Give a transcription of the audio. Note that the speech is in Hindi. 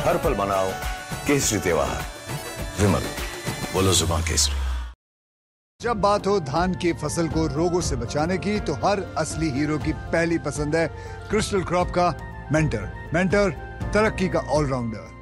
हर पल मनाओ केसरी त्योहार। विमल, बोलो जुबान केसरी। जब बात हो धान की फसल को रोगों से बचाने की, तो हर असली हीरो की पहली पसंद है क्रिस्टल क्रॉप का मेंटर। मेंटर तरक्की का ऑलराउंडर।